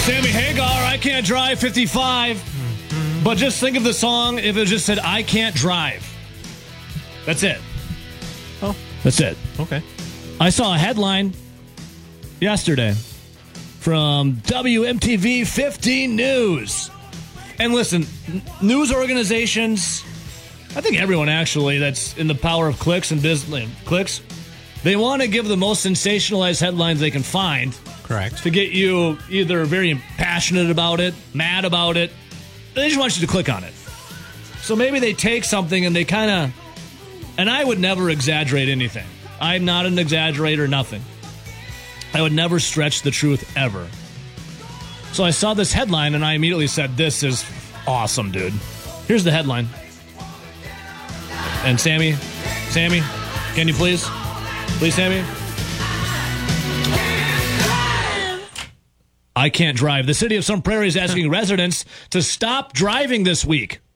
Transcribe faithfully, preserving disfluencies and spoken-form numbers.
Sammy Hagar, I Can't Drive, fifty-five. Mm-hmm. But just think of the song if it just said, I Can't Drive. That's it. Oh. That's it. Okay. I saw a headline yesterday from W M T V fifteen News. And listen, n- news organizations, I think everyone actually that's in the power of clicks and business clicks, they want to give the most sensationalized headlines they can find. Correct. To get you either very passionate about it, mad about it. They just want you to click on it. So maybe they take something and they kind of, and I would never exaggerate anything. I'm not an exaggerator, nothing. I would never stretch the truth ever. So I saw this headline and I immediately said, this is awesome, dude. Here's the headline. And Sammy, Sammy, can you please? Please, Sammy? I can't drive. The city of Sun Prairie is asking residents to stop driving this week.